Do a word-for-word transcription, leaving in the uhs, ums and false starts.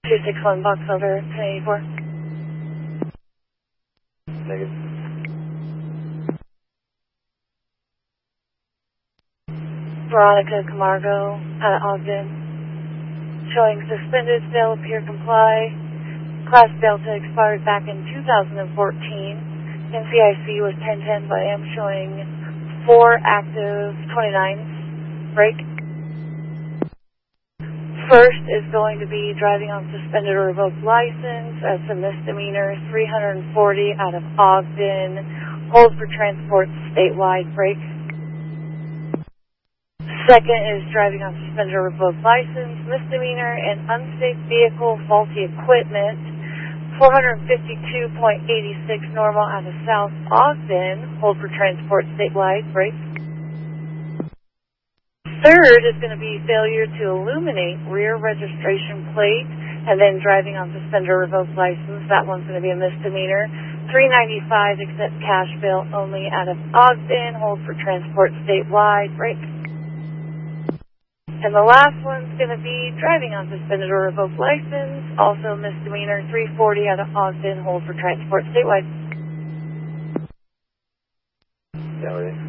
two six one Box Elder, ten eighty-four. Negative. Veronica Camargo out of Ogden. Showing suspended, fail appear comply. Class Delta expired back in two thousand fourteen. N C I C was ten ten, but I am showing four active twenty-nines. Break. First is going to be driving on suspended or revoked license. That's a misdemeanor, three hundred forty out of Ogden. Hold for transport statewide. Break. Second is driving on suspended or revoked license, misdemeanor, and unsafe vehicle, faulty equipment. four hundred fifty-two point eight six normal out of South Ogden. Hold for transport statewide. Break. Third is going to be failure to illuminate rear registration plate and then driving on suspended or revoked license. That one's going to be a misdemeanor. three ninety-five accept cash bail only out of Ogden. Hold for transport statewide. Break. And the last one's going to be driving on suspended or revoked license. Also misdemeanor. three forty out of Ogden. Hold for transport statewide. Yeah, ready.